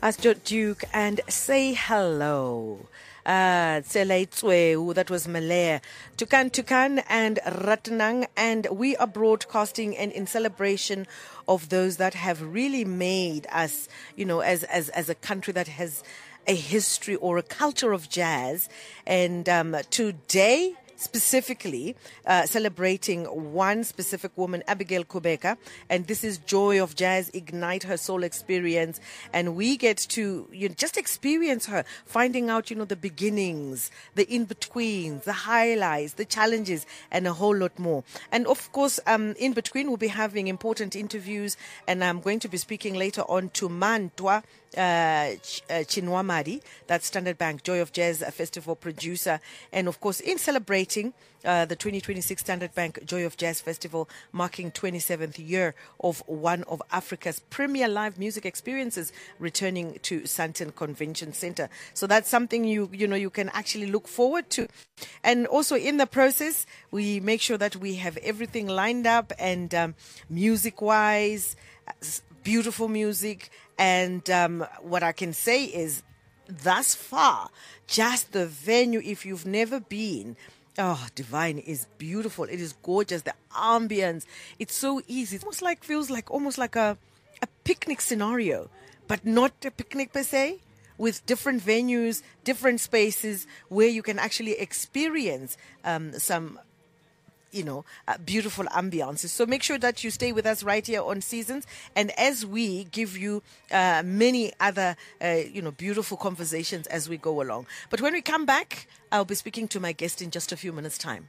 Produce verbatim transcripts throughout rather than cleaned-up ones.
Astro Duke and Say Hello. Uh, that was Malaya, Tukan Tukan and Ratnang, and we are broadcasting and in celebration of those that have really made us, you know, as as as a country that has a history or a culture of jazz. And um, today, specifically uh, celebrating one specific woman, Abigail Kubeka, and this is Joy of Jazz, Ignite Her Soul Experience, and we get to you know, just experience her, finding out, you know, the beginnings, the in-betweens, the highlights, the challenges, and a whole lot more. And of course, um, in between, we'll be having important interviews, and I'm going to be speaking later on to Mantwa Uh, Ch- uh, Chinwamadi, that's Standard Bank Joy of Jazz Festival producer, and of course in celebrating uh, the twenty twenty-six Standard Bank Joy of Jazz Festival, marking twenty-seventh year of one of Africa's premier live music experiences returning to Sandton Convention Center. So that's something you you know you can actually look forward to. And also in the process, we make sure that we have everything lined up, and um, music wise, beautiful music. And um, what I can say is, thus far, just the venue, if you've never been, oh, Divine is beautiful. It is gorgeous. The ambience, it's so easy. It's almost like, feels like almost like a, a picnic scenario, but not a picnic per se, with different venues, different spaces where you can actually experience um, some you know, uh, beautiful ambiances. So make sure that you stay with us right here on Seasons. And as we give you uh, many other, uh, you know, beautiful conversations as we go along. But when we come back, I'll be speaking to my guest in just a few minutes' time.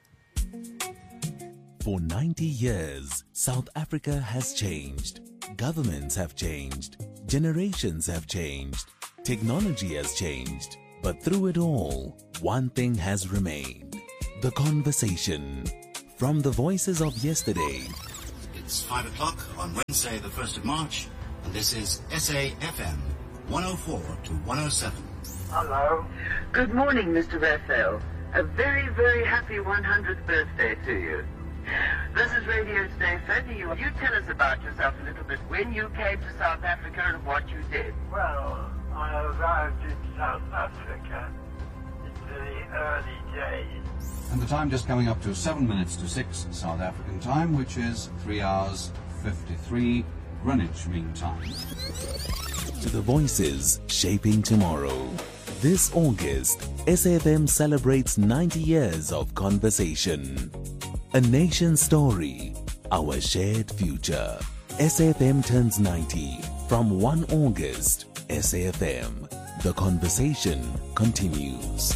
For ninety years, South Africa has changed. Governments have changed. Generations have changed. Technology has changed. But through it all, one thing has remained. The conversation. From the voices of yesterday. It's five o'clock on Wednesday, the first of March, and this is S A F M one oh four to one oh seven. Hello. Good morning, Mister Raphael. A very, very happy one hundredth birthday to you. This is Radio Today, Freddie. You, you tell us about yourself a little bit, when you came to South Africa and what you did. Well, I arrived in South Africa in the early days. And the time just coming up to seven minutes to six South African time, which is three hours fifty-three Greenwich Mean Time. To the voices shaping tomorrow. This August, S A F M celebrates ninety years of conversation. A nation story, our shared future. S A F M turns ninety from first of August. S A F M, the conversation continues.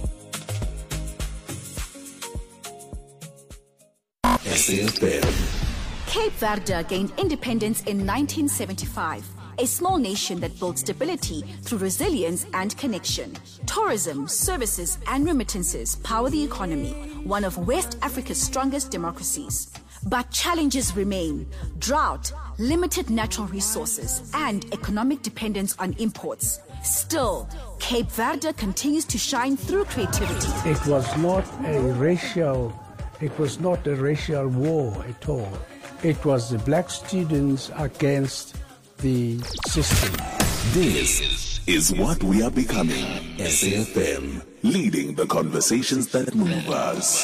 S A F M. Cape Verde gained independence in nineteen seventy-five, a small nation that built stability through resilience and connection. Tourism, services, and remittances power the economy, one of West Africa's strongest democracies. But challenges remain: drought, limited natural resources, and economic dependence on imports. Still, Cape Verde continues to shine through creativity. It was not a racial It was not a racial war at all. It was the black students against the system. This is what we are becoming. S A F M, leading the conversations that move us.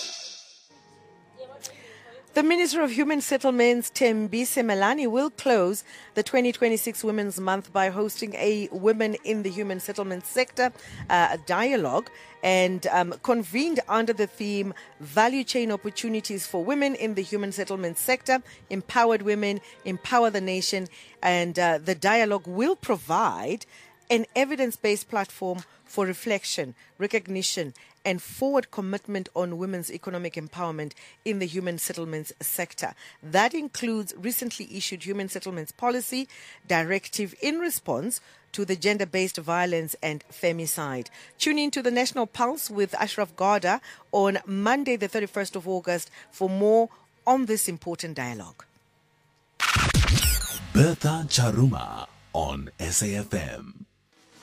The Minister of Human Settlements, Thembise Melani, will close the twenty twenty-six Women's Month by hosting a Women in the Human Settlement Sector uh, dialogue, and um, convened under the theme Value Chain Opportunities for Women in the Human Settlement Sector, Empowered Women, Empower the Nation. And uh, the dialogue will provide an evidence-based platform for reflection, recognition, and forward commitment on women's economic empowerment in the human settlements sector. That includes recently issued human settlements policy directive in response to the gender-based violence and femicide. Tune in to the National Pulse with Ashraf Garda on Monday, the thirty-first of August, for more on this important dialogue. Bertha Charuma on S A F M.